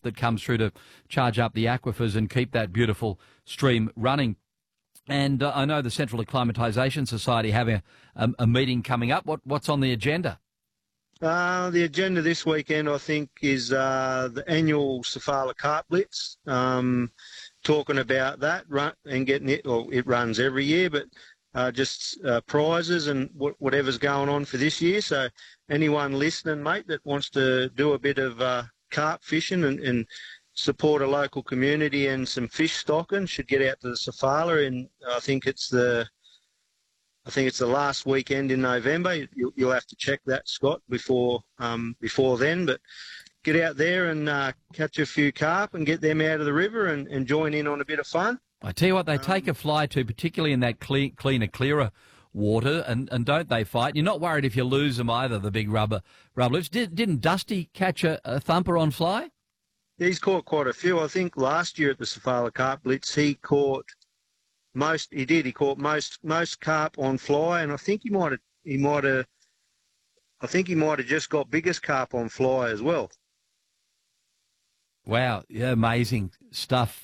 that comes through to charge up the aquifers and keep that beautiful stream running. And I know the Central Acclimatisation Society have a meeting coming up. What's on the agenda? The agenda this weekend, I think, is the annual Sofala Carp Blitz. Talking about that and getting it, or it runs every year, but just prizes and whatever's going on for this year. So anyone listening, mate, that wants to do a bit of carp fishing and support a local community and some fish stocking should get out to the Sofala. And I think it's the last weekend in November. You'll have to check that, Scott, before then. But get out there and catch a few carp and get them out of the river and join in on a bit of fun. I tell you what, they take a fly to, particularly in that clearer water, and don't they fight? You're not worried if you lose them either, the big rubber lips. Didn't Dusty catch a thumper on fly? He's caught quite a few. I think last year at the Sofala Carp Blitz, he caught most. He did. He caught most carp on fly, and I think he might have just got biggest carp on fly as well. Wow, yeah, amazing stuff.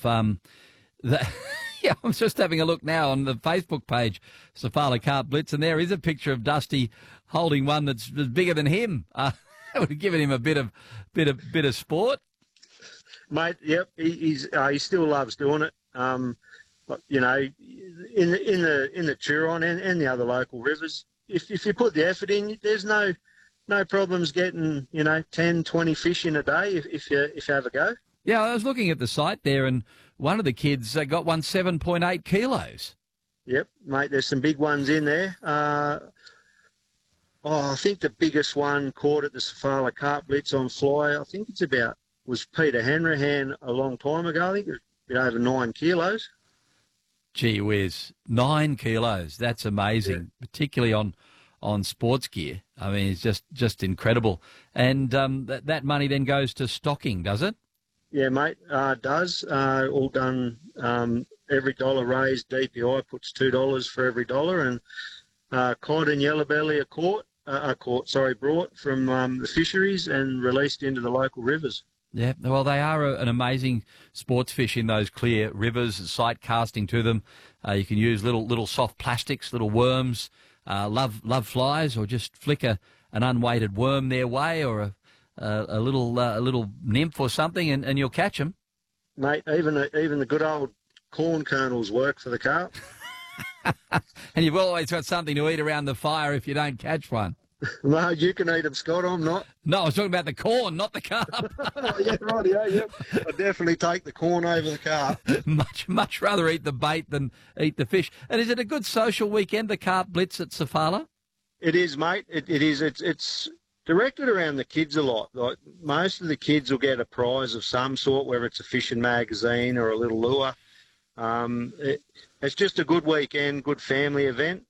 Yeah, I'm just having a look now on the Facebook page, Sofala Carp Blitz, and there is a picture of Dusty holding one that's bigger than him. That would have given him a bit of sport, mate. Yep, he still loves doing it. You know, in the Turon and the other local rivers, if you put the effort in, there's no problems getting 10, 20 fish in a day if you have a go. Yeah, I was looking at the site there, and one of the kids got one 7.8 kilos. Yep, mate, there's some big ones in there. I think the biggest one caught at the Sofala Carp Blitz on fly, I think was Peter Hanrahan a long time ago. I think it was a bit over 9 kilos. Gee whiz, 9 kilos. That's amazing, yeah. Particularly on sports gear. I mean, it's just incredible. And that money then goes to stocking, does it? Yeah, mate, does. All done. Every dollar raised, DPI puts $2 for every dollar, and cod and yellowbelly are brought from the fisheries and released into the local rivers. Yeah, well, they are an amazing sports fish in those clear rivers. Sight casting to them, you can use little soft plastics, little worms. Love flies, or just flick an unweighted worm their way, or a little nymph or something, and you'll catch them. Mate, even the good old corn kernels work for the carp. And you've always got something to eat around the fire if you don't catch one. No, you can eat them, Scott. I'm not. No, I was talking about the corn, not the carp. Yeah, right. Yeah. I definitely take the corn over the carp. Much rather eat the bait than eat the fish. And is it a good social weekend, the Carp Blitz at Sofala? It is, mate. It is. It's directed around the kids a lot. Like, most of the kids will get a prize of some sort, whether it's a fishing magazine or a little lure. It's just a good weekend, good family event.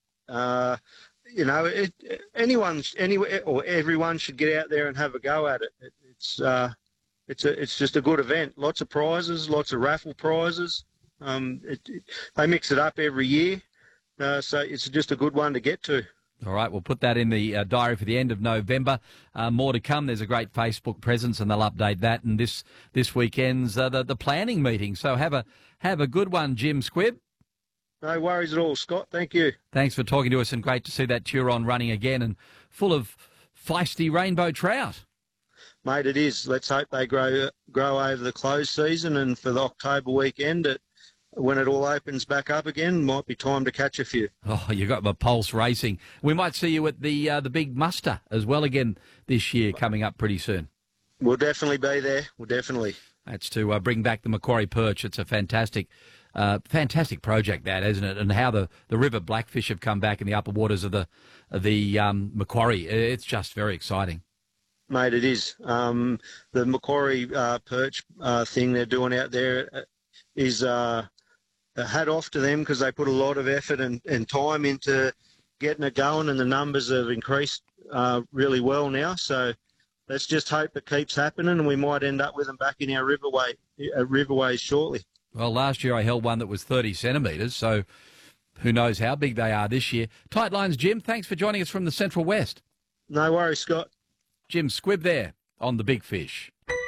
Everyone should get out there and have a go at it. It's just a good event. Lots of prizes, lots of raffle prizes. They mix it up every year, so it's just a good one to get to. All right, we'll put that in the diary for the end of November. More to come. There's a great Facebook presence, and they'll update that. And this weekend's the planning meeting. So have a good one, Jim Squibb. No worries at all, Scott. Thank you. Thanks for talking to us, and great to see that Turon running again and full of feisty rainbow trout. Mate, it is. Let's hope they grow over the close season, and for the October weekend, when it all opens back up again, might be time to catch a few. Oh, you got my pulse racing. We might see you at the big muster as well again this year, coming up pretty soon. We'll definitely be there. We'll definitely. That's to bring back the Macquarie perch. It's a fantastic project, that, isn't it? And how the river blackfish have come back in the upper waters of the Macquarie. It's just very exciting. Mate, it is. The Macquarie perch thing they're doing out there is a hat off to them, because they put a lot of effort and time into getting it going, and the numbers have increased really well now. So let's just hope it keeps happening, and we might end up with them back in our riverways shortly. Well, last year I held one that was 30 centimetres, so who knows how big they are this year. Tight lines, Jim. Thanks for joining us from the Central West. No worries, Scott. Jim Squibb there on the Big Fish.